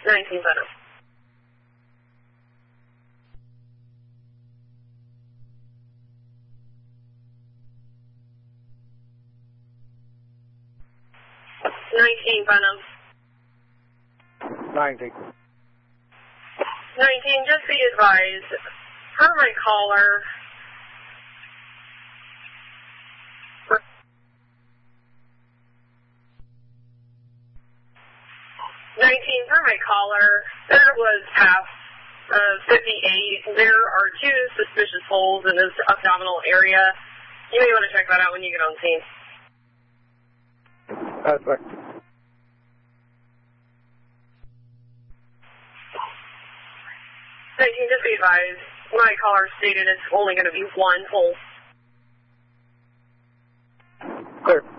19 Venom. Venom. 19. 19, just be advised, per my caller, 19, per my caller, there was past 58. There are 2 suspicious holes in his abdominal area. You may want to check that out when you get on scene. That's right. 19, just be advised, my caller stated it's only going to be 1 hole. Clear.